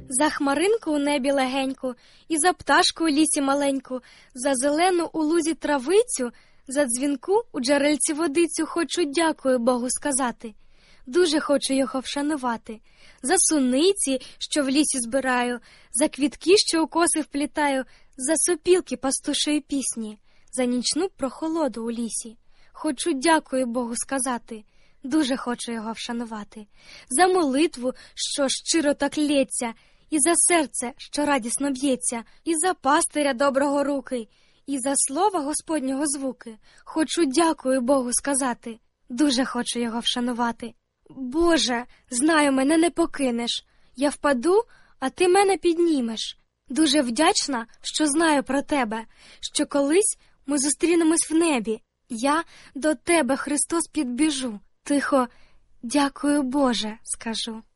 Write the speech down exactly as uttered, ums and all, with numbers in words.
За хмаринку у небі легеньку, і за пташку у лісі маленьку, за зелену у лузі травицю, за дзвінку у джерельці водицю хочу дякую Богу сказати. Дуже хочу його вшанувати. За суниці, що в лісі збираю, за квітки, що у коси вплітаю, за сопілки пастушої пісні, за нічну прохолоду у лісі. Хочу дякую Богу сказати. Дуже хочу його вшанувати. За молитву, що щиро так лється, і за серце, що радісно б'ється, і за пастиря доброго руки, і за слова Господнього звуки. Хочу дякую Богу сказати. Дуже хочу його вшанувати. Боже, знаю, мене не покинеш. Я впаду, а ти мене піднімеш. Дуже вдячна, що знаю про тебе, що колись ми зустрінемось в небі. Я до тебе, Христос, підбіжу. Тихо, дякую, Боже, скажу.